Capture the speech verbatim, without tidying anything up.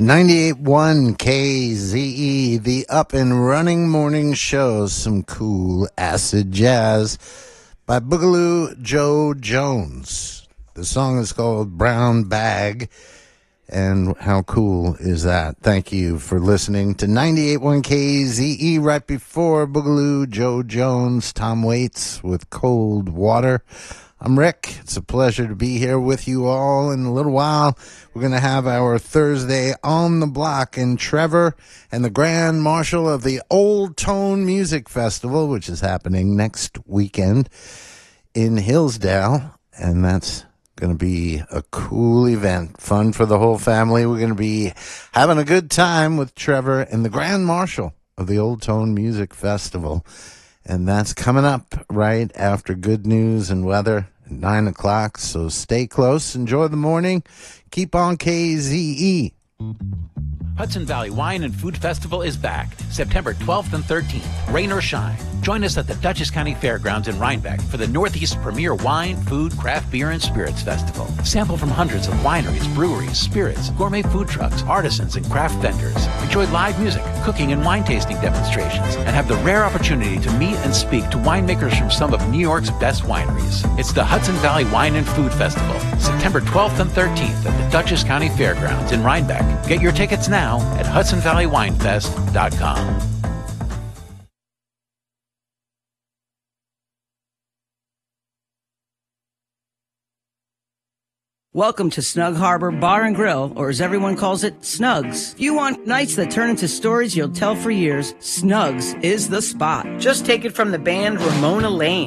ninety-eight point one K Z E, the up and running morning show. Some cool acid jazz by Boogaloo Joe Jones. The song is called Brown Bag. And how cool is that? Thank you for listening to ninety-eight point one K Z E. Right before Boogaloo Joe Jones, Tom Waits with Cold Water. I'm Rick. It's a pleasure to be here with you all. In a little while, we're going to have our Thursday on the block, and Trevor and the Grand Marshal of the Old Tone Music Festival, which is happening next weekend in Hillsdale, and that's going to be a cool event, fun for the whole family. We're going to be having a good time with Trevor and the Grand Marshal of the Old Tone Music Festival, and that's coming up right after Good News and Weather at nine o'clock, so stay close, enjoy the morning, keep on K Z E. Hudson Valley Wine and Food Festival is back, September twelfth and thirteenth, rain or shine. Join us at the Dutchess County Fairgrounds in Rhinebeck for the Northeast's premier wine, food, craft beer, and spirits festival. Sample from hundreds of wineries, breweries, spirits, gourmet food trucks, artisans, and craft vendors. Enjoy live music, cooking, and wine tasting demonstrations, and have the rare opportunity to meet and speak to winemakers from some of New York's best wineries. It's the Hudson Valley Wine and Food Festival, September twelfth and thirteenth at the Dutchess County Fairgrounds in Rhinebeck. Get your tickets now at hudson valley wine fest dot com. Welcome to Snug Harbor Bar and Grill, or as everyone calls it, Snugs. If you want nights that turn into stories you'll tell for years, Snugs is the spot. Just take it from the band Ramona Lane.